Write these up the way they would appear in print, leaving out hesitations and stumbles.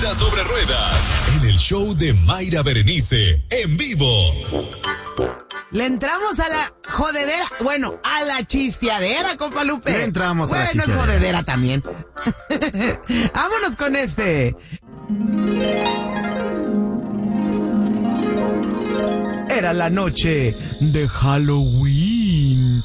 Risa sobre ruedas, en el show de Mayra Berenice, en vivo. Le entramos a la jodedera, bueno, a la chisteadera, compa Lupe. Le entramos a la chisteadera. Bueno, es jodedera también. Vámonos con este. Era la noche de Halloween.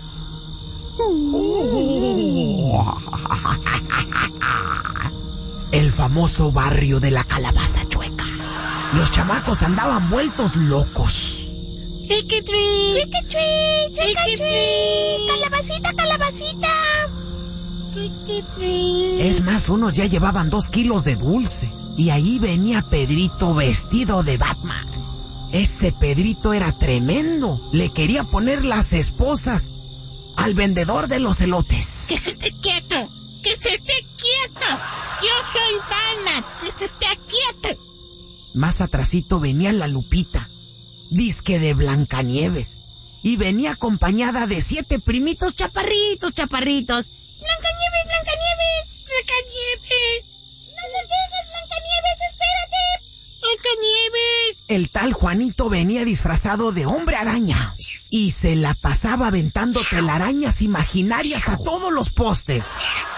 El famoso barrio de la calabaza chueca. Los chamacos andaban vueltos locos. Trick or treat, trick or treat, trick or treat, calabacita, calabacita. Trick or treat. Es más, unos ya llevaban 2 kilos de dulce. Y ahí venía Pedrito vestido de Batman. Ese Pedrito era tremendo. Le quería poner las esposas al vendedor de los elotes. Que se esté quieto, que se esté quieto. Yo soy Batman, que se esté quieto. Más atrasito venía la Lupita, disque de Blancanieves, y venía acompañada de 7 primitos chaparritos. Blancanieves, Blancanieves, Blancanieves. No nos dejes, Blancanieves, espérate. Blancanieves. El tal Juanito venía disfrazado de hombre araña y se la pasaba aventando telarañas imaginarias a todos los postes.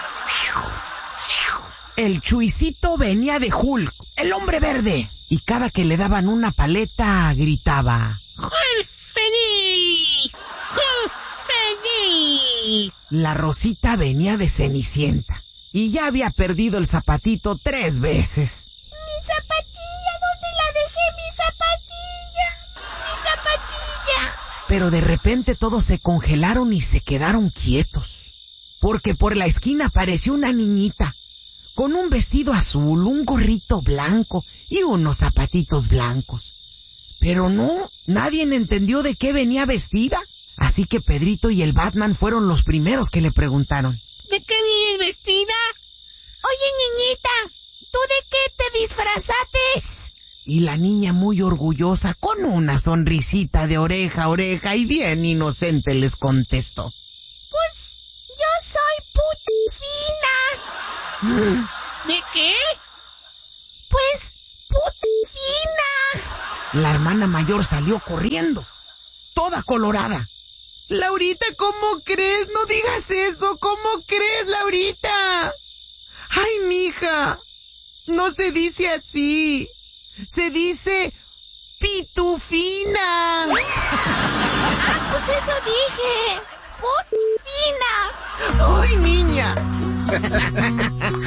El Chuicito venía de Hulk, el hombre verde, y cada que le daban una paleta gritaba: ¡Hulk feliz! ¡Hulk feliz! La Rosita venía de Cenicienta y ya había perdido el zapatito 3 veces. ¡Mi zapatilla! ¿Dónde la dejé? ¡Mi zapatilla! ¡Mi zapatilla! Pero de repente todos se congelaron y se quedaron quietos, porque por la esquina apareció una niñita con un vestido azul, un gorrito blanco y unos zapatitos blancos. Pero no, nadie entendió de qué venía vestida. Así que Pedrito y el Batman fueron los primeros que le preguntaron: ¿de qué vienes vestida? Oye, niñita, ¿tú de qué te disfrazaste? Y la niña, muy orgullosa, con una sonrisita de oreja a oreja y bien inocente, les contestó: pues yo soy putifina. ¿De qué? Pues putifina. La hermana mayor salió corriendo, toda colorada. Laurita, ¿cómo crees? No digas eso. ¿Cómo crees, Laurita? Ay, mija, no se dice así. Se dice pitufina. Ah, pues eso dije. Putifina. Ay, niña.